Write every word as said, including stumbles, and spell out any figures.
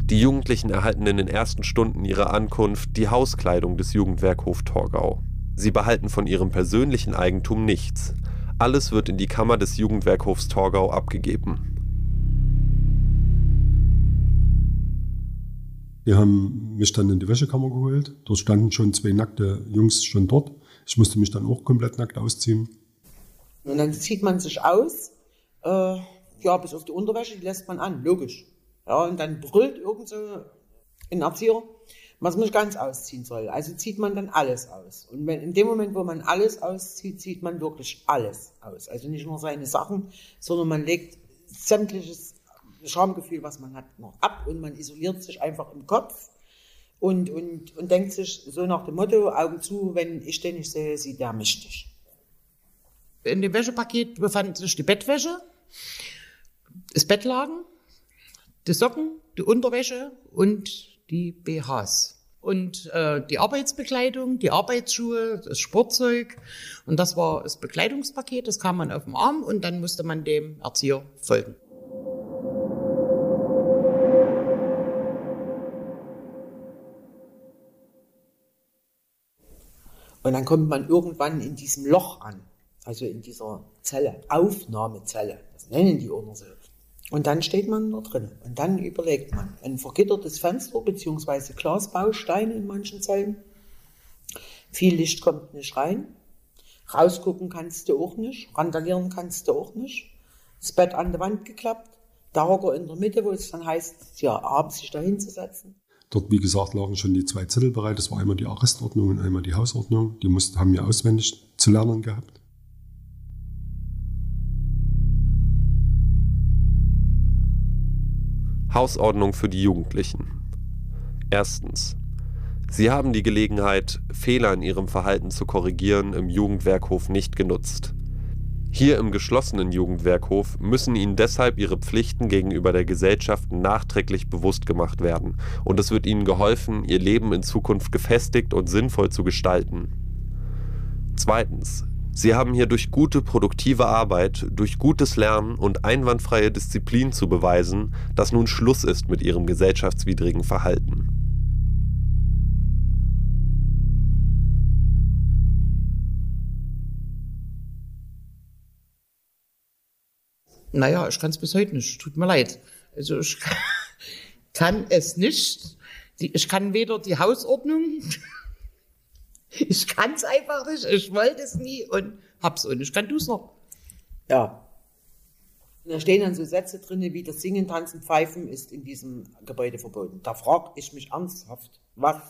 Die Jugendlichen erhalten in den ersten Stunden ihrer Ankunft die Hauskleidung des Jugendwerkhof Torgau. Sie behalten von ihrem persönlichen Eigentum nichts. Alles wird in die Kammer des Jugendwerkhofs Torgau abgegeben. Die haben mich dann in die Wäschekammer geholt. Dort standen schon zwei nackte Jungs schon dort. Ich musste mich dann auch komplett nackt ausziehen. Und dann zieht man sich aus, äh, ja, bis auf die Unterwäsche, die lässt man an, logisch. Ja, und dann brüllt irgend so ein Erzieher, was man ganz ausziehen soll. Also zieht man dann alles aus. Und wenn, in dem Moment, wo man alles auszieht, zieht man wirklich alles aus. Also nicht nur seine Sachen, sondern man legt sämtliches Schamgefühl, was man hat, noch ab und man isoliert sich einfach im Kopf und, und, und denkt sich so nach dem Motto, Augen zu, wenn ich den nicht sehe, sieht der mich nicht. In dem Wäschepaket befand sich die Bettwäsche, das Bettlaken, die Socken, die Unterwäsche und die B Hs. Und äh, die Arbeitsbekleidung, die Arbeitsschuhe, das Sportzeug. Und das war das Bekleidungspaket, das kam man auf den Arm und dann musste man dem Erzieher folgen. Und dann kommt man irgendwann in diesem Loch an, also in dieser Zelle, Aufnahmezelle, das nennen die auch so. Und dann steht man da drin und dann überlegt man, ein vergittertes Fenster bzw. Glasbausteine in manchen Zellen. Viel Licht kommt nicht rein, rausgucken kannst du auch nicht, randalieren kannst du auch nicht. Das Bett an der Wand geklappt, der Hocker in der Mitte, wo es dann heißt, ja, abends sich da hinzusetzen. Dort, wie gesagt, lagen schon die zwei Zettel bereit. Das war einmal die Arrestordnung und einmal die Hausordnung. Die mussten, haben wir auswendig zu lernen gehabt. Hausordnung für die Jugendlichen. Erstens. Sie haben die Gelegenheit, Fehler in ihrem Verhalten zu korrigieren, im Jugendwerkhof nicht genutzt. Hier im geschlossenen Jugendwerkhof müssen ihnen deshalb ihre Pflichten gegenüber der Gesellschaft nachträglich bewusst gemacht werden und es wird ihnen geholfen, ihr Leben in Zukunft gefestigt und sinnvoll zu gestalten. Zweitens. Sie haben hier durch gute, produktive Arbeit, durch gutes Lernen und einwandfreie Disziplin zu beweisen, dass nun Schluss ist mit ihrem gesellschaftswidrigen Verhalten. Naja, ich kann es bis heute nicht, tut mir leid. Also ich kann, kann es nicht. Die, ich kann weder die Hausordnung, ich kann es einfach nicht, ich wollte es nie und hab's auch nicht. Kann du es noch? Ja. Und da stehen dann so Sätze drin, wie das Singen, Tanzen, Pfeifen ist in diesem Gebäude verboten. Da frage ich mich ernsthaft, was